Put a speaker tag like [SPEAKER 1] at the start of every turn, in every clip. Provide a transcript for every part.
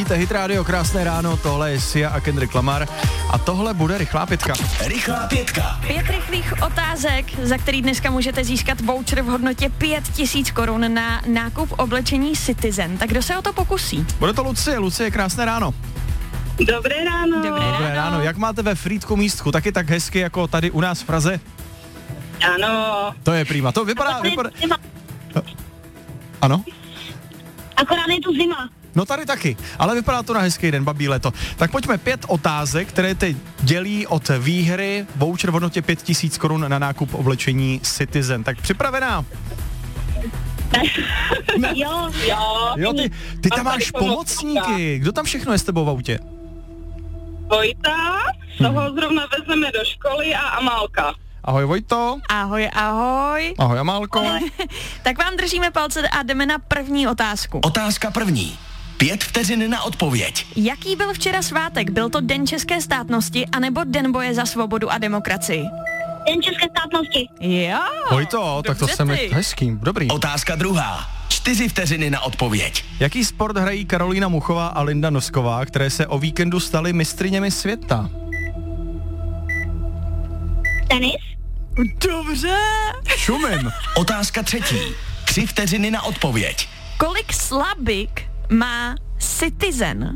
[SPEAKER 1] Hit Radio, krásné ráno, tohle je Sia a Kendrick Lamar a tohle bude rychlá pětka.
[SPEAKER 2] Rychlá pětka.
[SPEAKER 3] 5 rychlých otázek, za který dneska můžete získat voucher v hodnotě 5 000 korun na nákup oblečení Citizen. Tak kdo se o to pokusí?
[SPEAKER 1] Bude to Lucie, krásné ráno.
[SPEAKER 4] Dobré ráno.
[SPEAKER 3] Dobré ráno.
[SPEAKER 1] Jak máte ve Frýdku místku? Taky tak hezky jako tady u nás v Praze?
[SPEAKER 4] Ano.
[SPEAKER 1] To je prima, to vypadá... Ano?
[SPEAKER 4] Akorát je tu zima.
[SPEAKER 1] No tady taky, ale vypadá to na hezký den, babí léto. Tak pojďme 5 otázek, které teď dělí od výhry voucher v hodnotě 5 000 korun na nákup oblečení Citizen. Tak připravená? Jo, ty tam máš pomocníky. Kdo tam všechno je s tebou v autě?
[SPEAKER 4] Vojta, toho zrovna vezmeme do školy a Amálka.
[SPEAKER 1] Ahoj Vojto.
[SPEAKER 3] Ahoj.
[SPEAKER 1] Ahoj Amálko.
[SPEAKER 3] Tak vám držíme palce a jdeme na první otázku.
[SPEAKER 2] Otázka první. 5 vteřin na odpověď.
[SPEAKER 3] Jaký byl včera svátek? Byl to Den české státnosti anebo Den boje za svobodu a demokracii?
[SPEAKER 4] Den české státnosti.
[SPEAKER 3] Jo.
[SPEAKER 1] Vojto, tak to
[SPEAKER 3] dobře
[SPEAKER 1] jsem
[SPEAKER 3] ty.
[SPEAKER 1] hezký, dobrý.
[SPEAKER 2] Otázka druhá. 4 vteřiny na odpověď.
[SPEAKER 1] Jaký sport hrají Karolína Muchová a Linda Nosková, které se o víkendu staly mistryněmi světa?
[SPEAKER 4] Tenis.
[SPEAKER 3] Dobře.
[SPEAKER 1] Šumím.
[SPEAKER 2] Otázka třetí. 3 vteřiny na odpověď.
[SPEAKER 3] Kolik slabik má Citizen?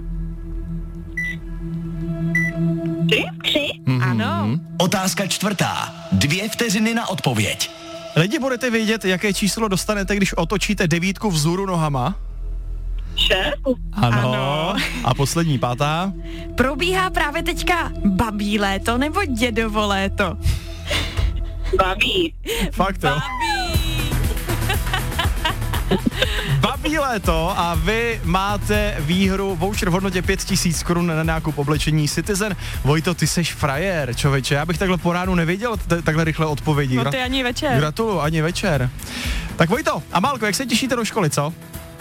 [SPEAKER 4] 3.
[SPEAKER 3] Ano.
[SPEAKER 2] Otázka čtvrtá. 2 vteřiny na odpověď.
[SPEAKER 1] Lidi, budete vědět, jaké číslo dostanete, když otočíte 9 vzhůru nohama?
[SPEAKER 4] 6.
[SPEAKER 1] Ano. A poslední, 5.
[SPEAKER 3] Probíhá právě teďka babí léto nebo dědovo léto?
[SPEAKER 4] Baví.
[SPEAKER 1] Fakt jo. Babí léto a vy máte výhru voucher v hodnotě 5 000 korun na nákup oblečení Citizen. Vojto, ty seš frajer, člověče. Já bych takhle po ránu nevěděl takhle rychle odpovědi.
[SPEAKER 3] No ty ani večer.
[SPEAKER 1] Gratuluju, ani večer. Tak Vojto, a Málko, jak se těšíte do školy, co?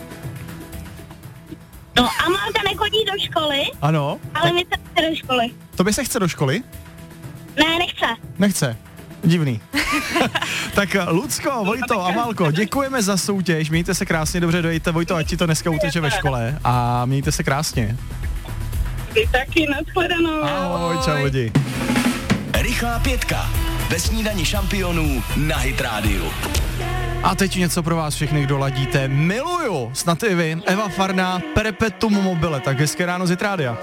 [SPEAKER 4] No Amálka nechodí do školy,
[SPEAKER 1] Ano.
[SPEAKER 4] ale my se chce do školy.
[SPEAKER 1] Tobě se chce do školy?
[SPEAKER 4] Ne, nechce.
[SPEAKER 1] Nechce. Divný. Tak Lucko, Vojto a Málko, děkujeme za soutěž, mějte se krásně, dobře dojďte, Vojto, ať ti to dneska uteče ve škole a mějte se krásně.
[SPEAKER 4] Vy taky, nashledanou.
[SPEAKER 1] Ahoj, čau lidi.
[SPEAKER 2] Rychlá pětka. Ve snídani šampionů na Hit Radio.
[SPEAKER 1] A teď něco pro vás všechny, kdo ladíte. Miluju, snad i vy, Eva Farná, Perpetuum mobile, tak hezké ráno z Hit Rádia.